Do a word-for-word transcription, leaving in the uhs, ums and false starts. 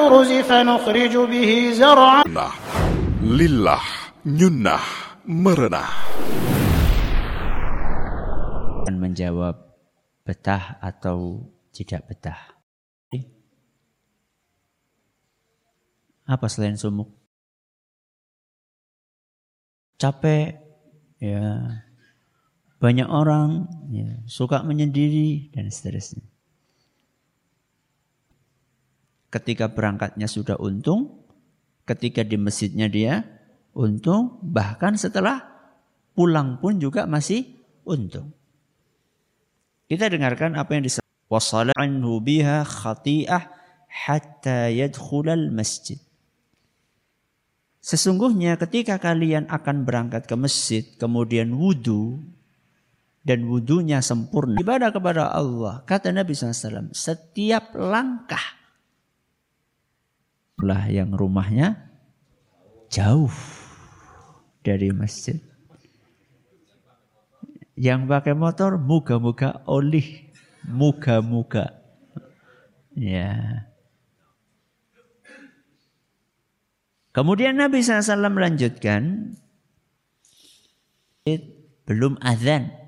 فنخرج به زرعا lillah nyunnah merenah. Akan menjawab betah atau tidak betah. Apa selain sumuk? Capek, ya. Banyak orang ya, suka menyendiri dan seterusnya. Ketika berangkatnya sudah untung, ketika di masjidnya dia untung, bahkan setelah pulang pun juga masih untung. Kita dengarkan apa yang disebut wasala anhu biha khati'ah hatta yadkhulal masjid. Sesungguhnya ketika kalian akan berangkat ke masjid, kemudian wudu, dan wudunya sempurna, ibadah kepada Allah, kata Nabi shallallahu alaihi wasallam, setiap langkah lah yang rumahnya jauh dari masjid. Yang pakai motor, muga-muga olih, muga-muga. Ya. Kemudian Nabi shallallahu alaihi wasallam melanjutkan, belum azan.